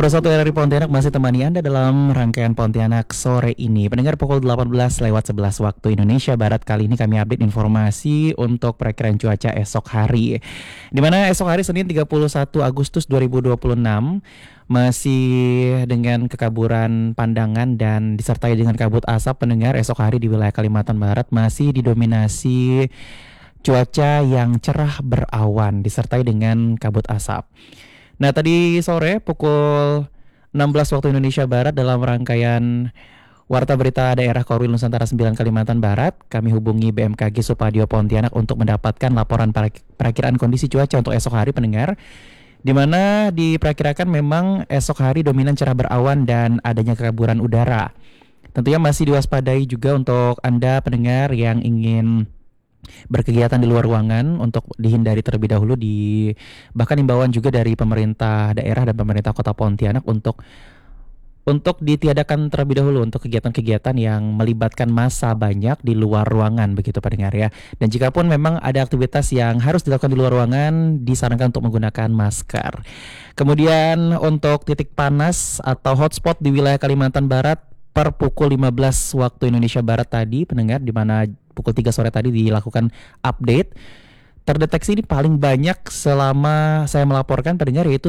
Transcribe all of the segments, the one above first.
101 RRI Pontianak masih temani Anda dalam rangkaian Pontianak sore ini. Pendengar pukul 18:11 waktu Indonesia Barat. Kali ini kami update informasi untuk perakiraan cuaca esok hari. Di mana esok hari Senin 31 Agustus 2026 masih dengan kekaburan pandangan dan disertai dengan kabut asap. Pendengar, esok hari di wilayah Kalimantan Barat masih didominasi cuaca yang cerah berawan disertai dengan kabut asap. Nah, tadi sore pukul 16 waktu Indonesia Barat dalam rangkaian Warta Berita Daerah Korwil Nusantara 9 Kalimantan Barat, kami hubungi BMKG Supadio Pontianak untuk mendapatkan laporan perakiraan kondisi cuaca untuk esok hari, pendengar. Di mana diperkirakan memang esok hari dominan cerah berawan dan adanya kekaburan udara. Tentunya masih diwaspadai juga untuk Anda pendengar yang ingin berkegiatan di luar ruangan untuk dihindari terlebih dahulu, bahkan imbauan juga dari pemerintah daerah dan pemerintah Kota Pontianak untuk ditiadakan terlebih dahulu untuk kegiatan-kegiatan yang melibatkan massa banyak di luar ruangan, begitu pendengar ya. Dan jika pun memang ada aktivitas yang harus dilakukan di luar ruangan, disarankan untuk menggunakan masker. Kemudian untuk titik panas atau hotspot di wilayah Kalimantan Barat per pukul 15 waktu Indonesia Barat tadi, pendengar, di mana pukul 3 sore tadi dilakukan update. Terdeteksi ini paling banyak selama saya melaporkan, pendengar, yaitu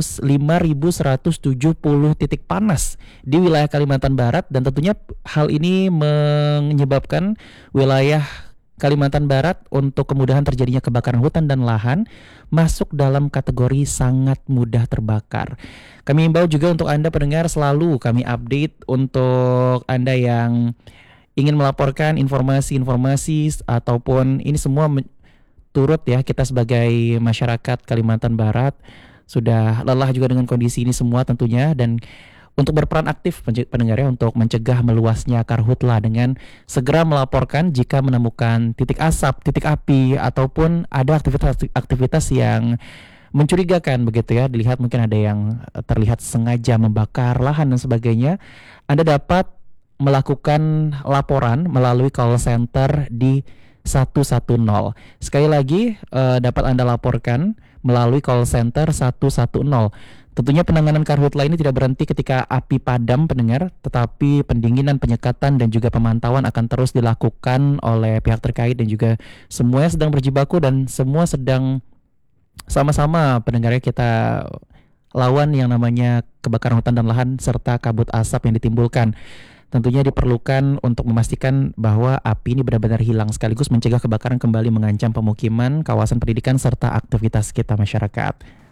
5.170 titik panas di wilayah Kalimantan Barat. Dan tentunya hal ini menyebabkan wilayah Kalimantan Barat untuk kemudahan terjadinya kebakaran hutan dan lahan masuk dalam kategori sangat mudah terbakar. Kami imbau juga untuk Anda pendengar, selalu kami update untuk Anda yang ingin melaporkan informasi-informasi ataupun ini semua turut ya, kita sebagai masyarakat Kalimantan Barat sudah lelah juga dengan kondisi ini semua tentunya, dan untuk berperan aktif pendengarnya untuk mencegah meluasnya karhutla dengan segera melaporkan jika menemukan titik asap, titik api, ataupun ada aktivitas yang mencurigakan begitu ya. Dilihat mungkin ada yang terlihat sengaja membakar lahan dan sebagainya. Anda dapat melakukan laporan melalui call center di 110. Sekali lagi dapat Anda laporkan melalui call center 110. Tentunya penanganan karhutla ini tidak berhenti ketika api padam, pendengar, tetapi pendinginan, penyekatan, dan juga pemantauan akan terus dilakukan oleh pihak terkait, dan juga semuanya sedang berjibaku dan semua sedang sama-sama pendengarnya kita lawan yang namanya kebakaran hutan dan lahan serta kabut asap yang ditimbulkan. Tentunya diperlukan untuk memastikan bahwa api ini benar-benar hilang sekaligus mencegah kebakaran kembali mengancam pemukiman, kawasan pendidikan, serta aktivitas kita masyarakat.